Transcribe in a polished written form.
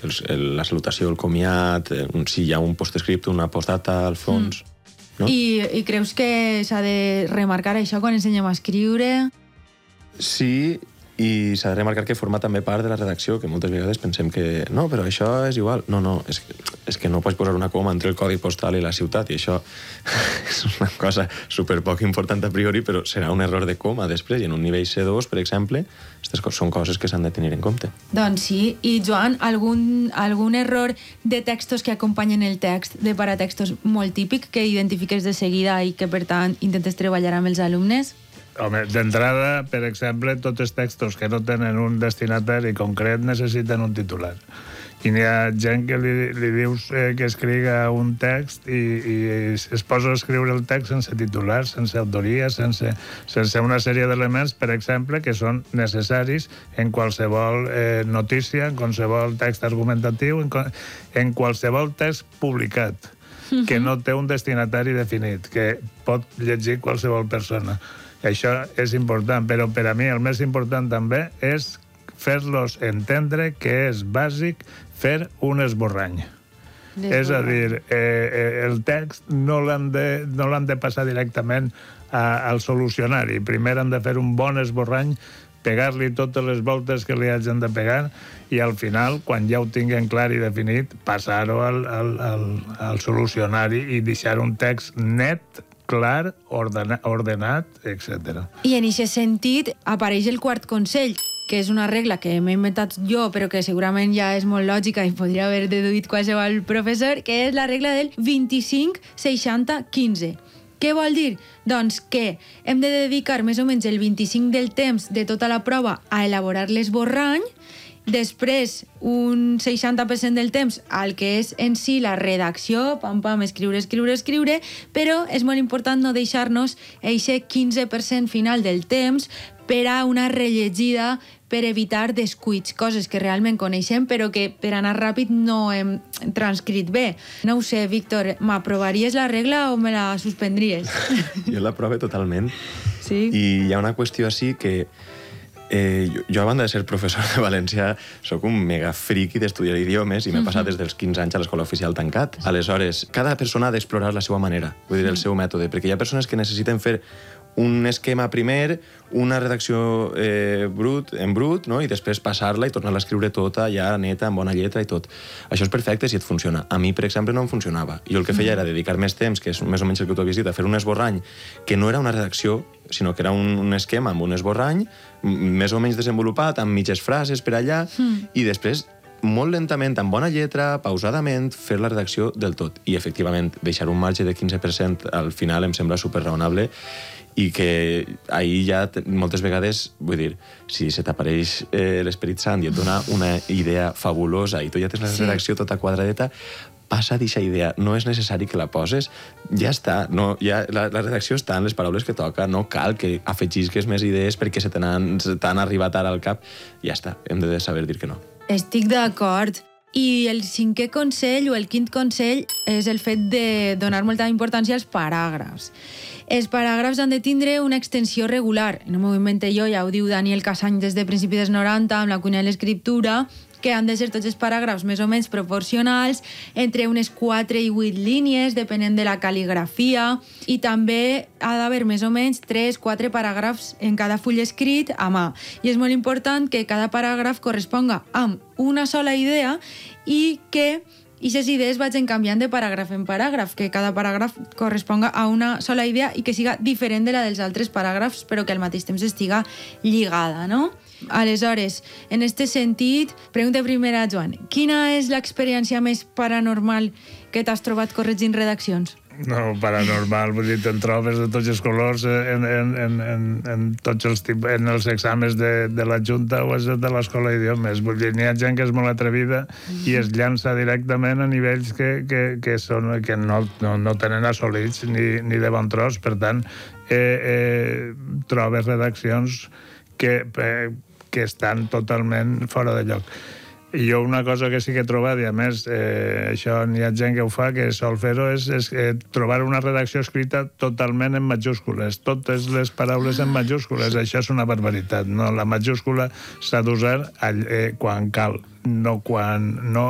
la salutació, el comiat, si hi ha un postscript, una postdata al fons. No? I creus que s'ha de remarcar això quan ensenyem a escriure? Sí, i s'ha de remarcar que forma també part de la redacció, que moltes vegades pensem que no, però això és igual. No, és que no pots posar una coma entre el codi postal i la ciutat, i això és una cosa superpoc important a priori, però serà un error de coma després, i en un nivell C2, per exemple, aquestes són coses que s'han de tenir en compte. Doncs sí. I, Joan, algun error de textos que acompanyen el text, de paratextos molt típic, que identifiques de seguida i que, per tant, intentes treballar amb els alumnes? Home, d'entrada, per exemple, tots els textos que no tenen un destinatari concret necessiten un titular. I n'hi ha gent que li dius que escriga un text i es posa a escriure el text sense titular, sense autoria, sense una sèrie d'elements, per exemple, que són necessaris en qualsevol notícia, en qualsevol text argumentatiu, en qualsevol text publicat, que no té un destinatari definit, que pot llegir qualsevol persona. Això és important, però per a mi el més important també és fer-los entendre que és bàsic fer un esborrany. És a dir, el text no l'han de passar directament al solucionari. Primer han de fer un bon esborrany, pegar-li totes les voltes que li hagin de pegar i al final, quan ja ho tinguen clar i definit, passar-ho al solucionari i deixar un text net, clar, ordenat, etc. I en aquest sentit apareix el quart consell, que és una regla que m'he inventat jo, però que segurament ja és molt lògica i podria haver deduït qualsevol professor, que és la regla del 25-60-15. Què vol dir? Doncs que hem de dedicar més o menys el 25 del temps de tota la prova a elaborar l'esborrany, després un 60% del temps al que és en si la redacció, escriure, però és molt important no deixar-nos aquest 15% final del temps per a una rellegida, per evitar descuits, coses que realment coneixem però que per anar ràpid no hem transcrit bé. No ho sé, Víctor, m'aprovaries la regla o me la suspendries? Jo l'aprove totalment. Sí? I hi ha una qüestió així que jo, a banda de ser professor de valencià, sóc un mega friki d'estudiar idiomes i m'he passat des dels 15 anys a l'escola oficial tancat. Aleshores, cada persona ha d'explorar la seva manera, vull dir, el seu mètode, perquè hi ha persones que necessiten fer un esquema primer, una redacció en brut, no? I després passar-la i tornar-la a escriure tota, ja neta, amb bona lletra i tot. Això és perfecte si et funciona. A mi, per exemple, no em funcionava. Jo el que feia era dedicar més temps, que és més o menys el que tu havies dit, a fer un esborrany que no era una redacció, sinó que era un esquema amb un esborrany, més o menys desenvolupat, amb mitges frases per allà, i després molt lentament, amb bona lletra, pausadament, fer la redacció del tot. I, efectivament, deixar un marge de 15% al final em sembla superraonable i que ahir ja moltes vegades, vull dir, si se t'apareix l'Esperit Sant i et dona una idea fabulosa i tu ja tens la redacció tota quadradeta, passa d'aquesta idea, no és necessari que la poses, ja està, la redacció està en les paraules que toca, no cal que afegisques més idees perquè se t'han arribat ara al cap, ja està, hem de saber dir que no. Estic d'acord. I el cinquè consell o el quint consell és el fet de donar molta importància als paràgrafs. Els paràgrafs han de tindre una extensió regular. No m'ho invento jo, ja ho diu Daniel Casany des de principis dels 90, amb la cuina de l'escriptura, que han de ser tots els paràgrafs més o menys proporcionals, entre unes 4 i 8 línies, depenent de la cal·ligrafia, i també ha d'haver més o menys 3-4 paràgrafs en cada full escrit a mà. I és molt important que cada paràgraf corresponga amb una sola idea i que aquestes idees vagin canviant de paràgraf en paràgraf, que cada paràgraf corresponga a una sola idea i que siga diferent de la dels altres paràgrafs, però que al mateix temps estiga lligada, no? Aleshores, en aquest sentit, pregunta primer a Joan, quina és l'experiència més paranormal que t'has trobat corregint redaccions? No, paranormal, vull dir, te'n trobes de tots els colors en tots els tipus, en els exàmens de la Junta o de l'Escola d'Idiomes. Vull dir, n'hi ha gent que és molt atrevida i es llança directament a nivells que no tenen assolits ni de bon tros. Per tant, trobes redaccions que estan totalment fora de lloc. I jo una cosa que sí que he trobat, i a més això n'hi ha gent que ho fa, que sol fer-ho, és trobar una redacció escrita totalment en majúscules, totes les paraules en majúscules. Això és una barbaritat. No, la majúscula s'ha d'usar quan cal, no